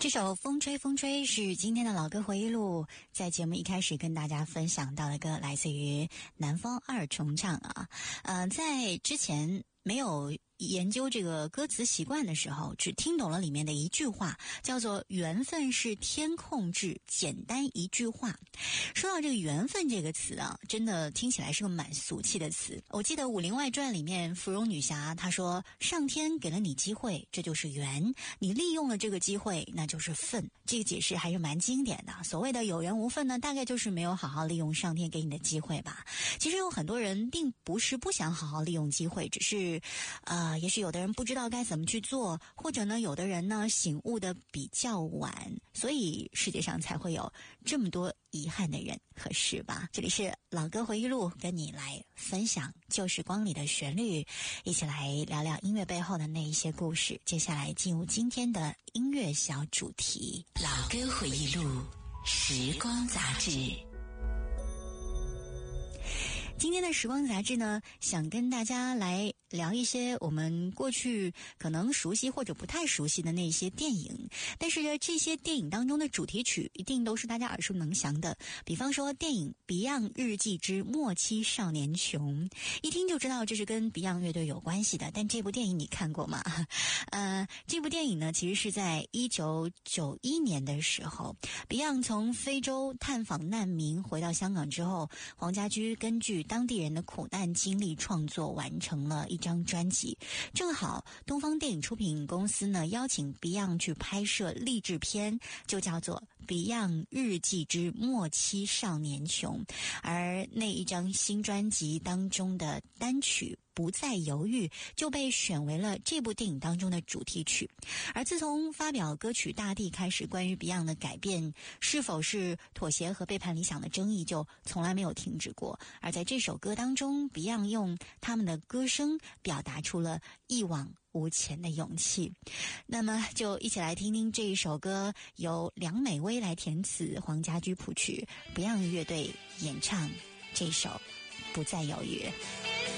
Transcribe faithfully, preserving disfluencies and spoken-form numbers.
这首《风吹风吹》是今天的老歌回忆录，在节目一开始跟大家分享到的歌来自于南方二重唱啊。呃，在之前没有研究这个歌词习惯的时候，只听懂了里面的一句话，叫做缘分是天控制，简单一句话。说到这个缘分这个词啊，真的听起来是个蛮俗气的词。我记得《武林外传》里面芙蓉女侠她说，上天给了你机会，这就是缘，你利用了这个机会，那就是分。这个解释还是蛮经典的。所谓的有缘无分呢，大概就是没有好好利用上天给你的机会吧。其实有很多人并不是不想好好利用机会，只是呃也许有的人不知道该怎么去做，或者呢有的人呢醒悟的比较晚，所以世界上才会有这么多遗憾的人和事吧。这里是老歌回忆录，跟你来分享旧时光里的旋律，一起来聊聊音乐背后的那一些故事。接下来进入今天的音乐小主题， 老歌回忆录，时光杂志。 今天的时光杂志呢，想跟大家来聊一些我们过去可能熟悉或者不太熟悉的那些电影，但是这些电影当中的主题曲一定都是大家耳熟能详的。比方说电影 Beyond 日记之末期少年穷，一听就知道这是跟 Beyond 乐队有关系的。但这部电影你看过吗？呃，这部电影呢，其实是在一九九一年的时候， Beyond 从非洲探访难民回到香港之后，黄家驹根据当地人的苦难经历创作完成了一张专辑。正好东方电影出品公司呢邀请 Beyond 去拍摄励志片，就叫做 Beyond 日记之末期少年穷。而那一张新专辑当中的单曲不再犹豫就被选为了这部电影当中的主题曲。而自从发表歌曲《大地》开始，关于 Beyond 的改变是否是妥协和背叛理想的争议就从来没有停止过。而在这首歌当中， Beyond 用他们的歌声表达出了一往无前的勇气。那么就一起来听听这一首歌，由梁美薇来填词，黄家驹谱曲， Beyond 乐队演唱这首《不再犹豫》。